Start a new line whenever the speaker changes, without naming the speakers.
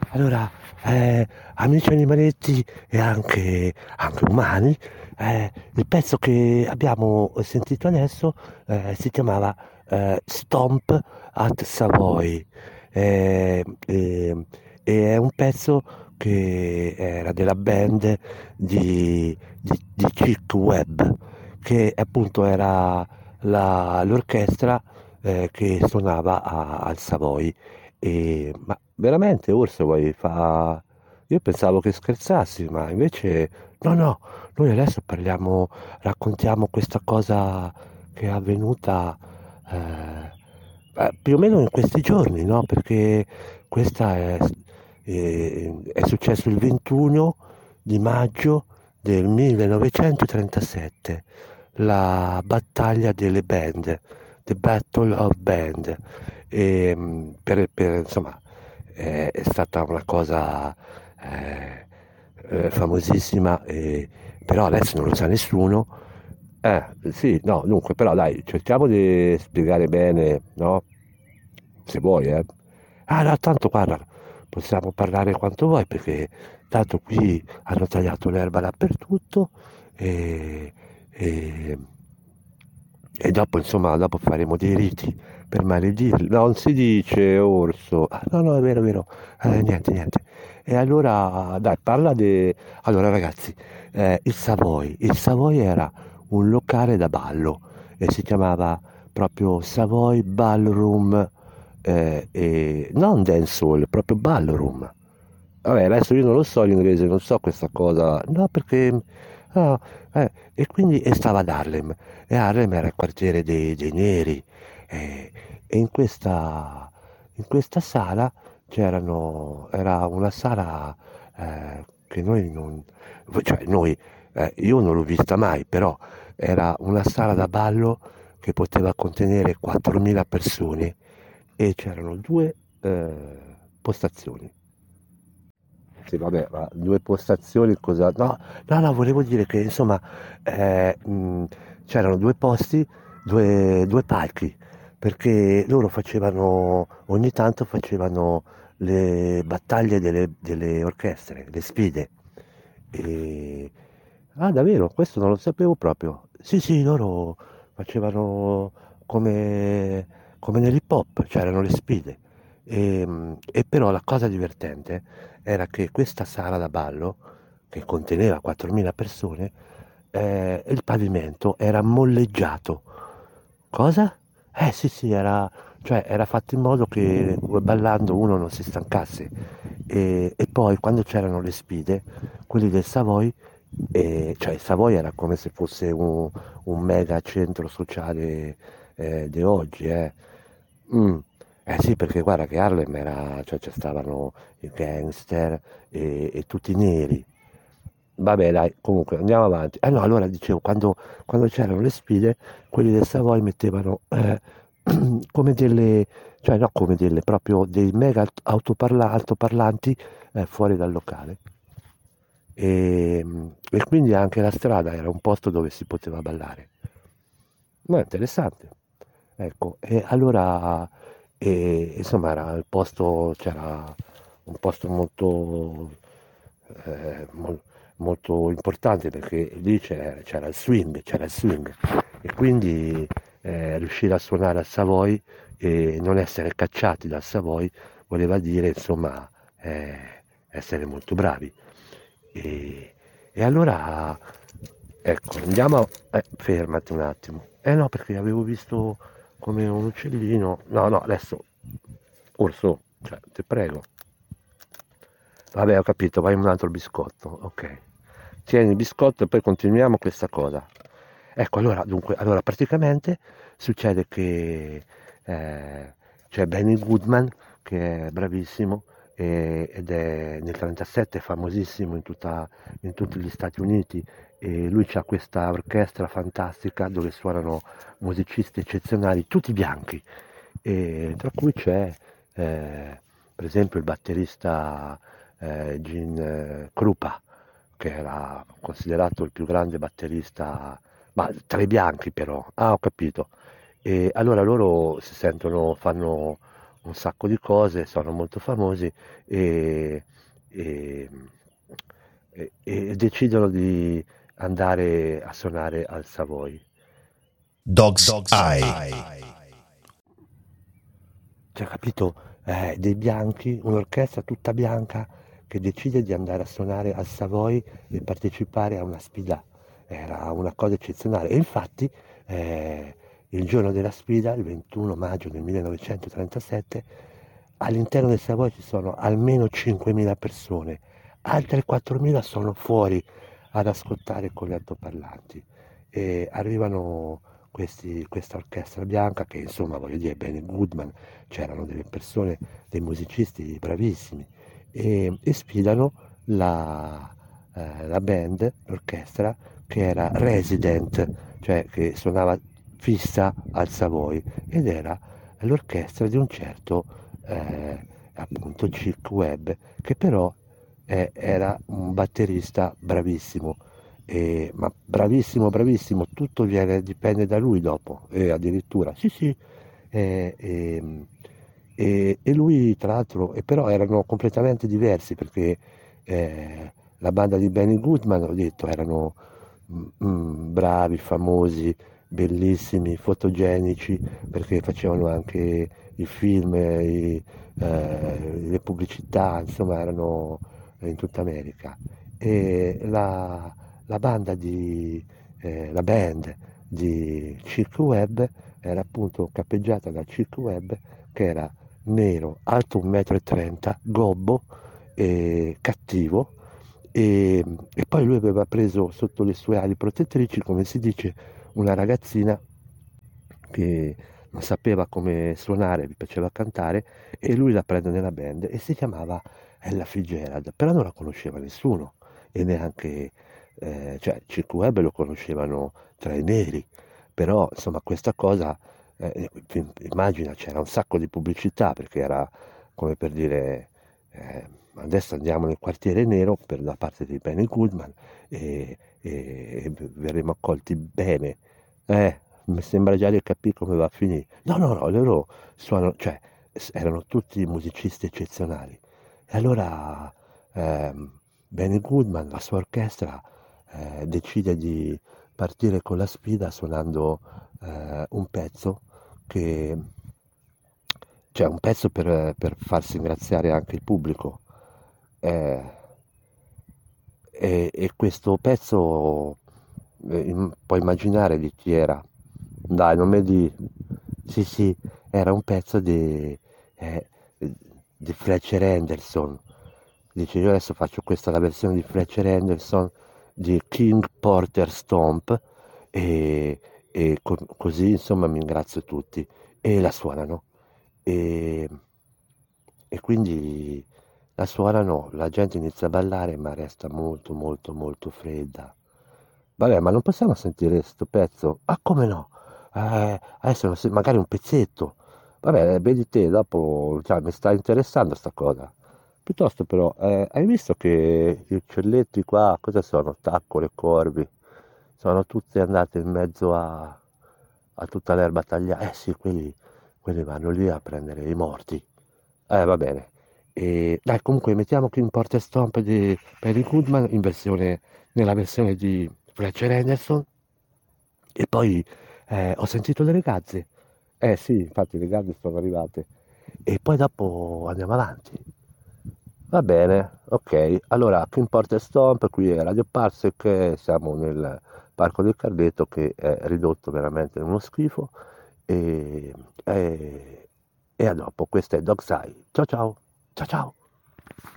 Allora, amici animaletti e anche umani, il pezzo che abbiamo sentito adesso si chiamava Stomp at Savoy. Eh, e, e è un pezzo che era della band di Chick Webb, che appunto era l'orchestra che suonava al Savoy. Ma veramente Orso vuoi fa... Io pensavo che scherzassi, ma invece no, no, noi adesso parliamo, raccontiamo questa cosa che è avvenuta più o meno in questi giorni, no? Perché questa è successo il 21 di maggio del 1937, la battaglia delle band, The Battle of Band. Insomma, è stata una cosa famosissima, però adesso non lo sa nessuno. Sì, no, dunque, però dai, cerchiamo di spiegare bene, no? Se vuoi, eh. Ah, no, tanto guarda, possiamo parlare quanto vuoi, perché tanto qui hanno tagliato l'erba dappertutto e, e, e dopo, insomma, dopo faremo dei riti per maledirli. No, non si dice orso. Ah, no, no, è vero, è vero. Niente, niente. E allora, dai, parla di... Allora, ragazzi, il Savoy era un locale da ballo e si chiamava proprio Savoy Ballroom, e non dancehall, proprio ballroom. Vabbè, adesso io non lo so l'inglese, non so questa cosa. No, perché... no, e quindi stava ad Harlem, e Harlem era il quartiere dei neri, e, e in questa sala era una sala che noi non... Cioè noi, io non l'ho vista mai, però era una sala da ballo che poteva contenere 4.000 persone e c'erano due postazioni. Sì, vabbè, ma due postazioni cosa... No, no, no, volevo dire che insomma c'erano due posti, due palchi, perché loro ogni tanto facevano le battaglie delle orchestre, le sfide. E... Ah, davvero? Questo non lo sapevo proprio. Sì, sì, loro facevano come nell'hip hop, c'erano le sfide. E però la cosa divertente era che questa sala da ballo, che conteneva 4.000 persone, il pavimento era molleggiato. Cosa? Sì, sì, cioè, era fatto in modo che ballando uno non si stancasse. E poi quando c'erano le sfide, quelli del Savoy, cioè il Savoy era come se fosse un mega centro sociale di oggi, eh. Mm. Sì, perché guarda che Harlem era, cioè ci stavano i gangster e tutti neri. Vabbè, dai, comunque andiamo avanti. No, allora dicevo, quando c'erano le sfide, quelli del Savoy mettevano come delle, cioè no come delle, proprio dei mega altoparlanti fuori dal locale. E quindi anche la strada era un posto dove si poteva ballare. No, è interessante. Ecco, e allora, insomma, c'era un posto molto importante perché lì c'era il swing, e quindi riuscire a suonare al Savoy e non essere cacciati dal Savoy voleva dire, insomma, essere molto bravi. E allora, ecco, andiamo, fermati un attimo. No, perché avevo visto come un uccellino. No, no, adesso, orso, cioè, ti prego. Vabbè, ho capito, vai un altro biscotto, ok. Tieni il biscotto e poi continuiamo questa cosa. Ecco, allora, dunque, allora praticamente succede che c'è Benny Goodman, che è bravissimo, ed è nel 37 famosissimo in tutti gli Stati Uniti, e lui ha questa orchestra fantastica dove suonano musicisti eccezionali, tutti bianchi, e tra cui c'è per esempio il batterista Gene Krupa, che era considerato il più grande batterista, ma tra i bianchi però. Ah, ho capito. E allora loro si sentono, fanno un sacco di cose, sono molto famosi e, e- e decidono di andare a suonare al Savoy.
Dog's Eye.
Cioè, capito? Dei bianchi, un'orchestra tutta bianca che decide di andare a suonare al Savoy e partecipare a una sfida. Era una cosa eccezionale. E infatti, eh, il giorno della sfida, il 21 maggio del 1937, all'interno del Savoy ci sono almeno 5.000 persone, altre 4.000 sono fuori ad ascoltare con gli altoparlanti. E arrivano questa orchestra bianca che, insomma, voglio dire, Benny Goodman, c'erano delle persone, dei musicisti bravissimi e sfidano la band, l'orchestra che era resident, cioè che suonava fissa al Savoy ed era l'orchestra di un certo appunto Chick Webb che però era un batterista bravissimo. Ma bravissimo, bravissimo, tutto dipende da lui dopo, e addirittura, sì, sì, eh, ehm, e lui tra l'altro, e però erano completamente diversi perché la banda di Benny Goodman, ho detto, erano bravi, famosi, bellissimi, fotogenici, perché facevano anche i film, le pubblicità, insomma erano in tutta America. E la band di Chick Webb era appunto cappeggiata da Chick Webb che era nero, alto 1,30 m, gobbo e cattivo e poi lui aveva preso sotto le sue ali protettrici, come si dice, una ragazzina che non sapeva come suonare, gli piaceva cantare e lui la prende nella band e si chiamava Ella Fitzgerald, però non la conosceva nessuno e neanche, cioè Chick Webb lo conoscevano tra i neri, però insomma questa cosa, immagina c'era un sacco di pubblicità perché era come per dire adesso andiamo nel quartiere nero per da parte di Benny Goodman e verremo accolti bene. Mi sembra già di capire come va a finire. No, no, no, loro suonano, cioè, erano tutti musicisti eccezionali. E allora Benny Goodman, la sua orchestra, decide di partire con la sfida suonando un pezzo che, cioè un pezzo per far ringraziare anche il pubblico. Eh, e questo pezzo, puoi immaginare di chi era? Dai, non mi di... Sì, sì, era un pezzo eh, di Fletcher Henderson. Dice, io adesso faccio questa la versione di Fletcher Henderson di King Porter Stomp e, così insomma mi ringrazio tutti. E la suonano. E, e quindi la suonano, la gente inizia a ballare, ma resta molto, molto, molto fredda. Vabbè, ma non possiamo sentire sto pezzo? Ah, come no? Adesso magari un pezzetto. Vabbè, vedi te, dopo, cioè, mi sta interessando sta cosa. Piuttosto però, hai visto che gli uccelletti qua, cosa sono? Taccole, corvi, sono tutti andati in mezzo a tutta l'erba tagliata. Eh sì, quelli vanno lì a prendere i morti. Va bene. E, dai, comunque mettiamo King Porter Stomp di Perry Goodman nella versione di Fletcher Henderson. E poi ho sentito le ragazze. Eh sì, infatti le ragazze sono arrivate. E poi dopo andiamo avanti. Va bene, ok. Allora, King Porter Stomp, qui è Radio Parsec, siamo nel Parco del Carletto che è ridotto veramente in uno schifo. E, e, e a dopo, questo è Dog's Eye. Ciao ciao, ciao ciao.